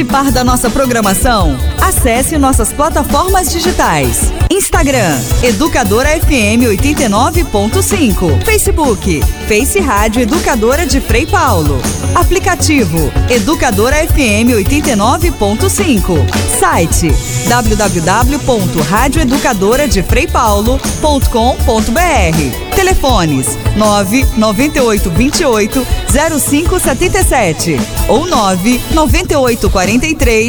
Participar da nossa programação? Acesse nossas plataformas digitais. Instagram, Educadora FM 89.5. Facebook, Face Rádio Educadora de Frei Paulo. Aplicativo, Educadora FM 89.5. Site, www.radioeducadoradefreipaulo.com.br. Telefones, 99828 0577 ou 99843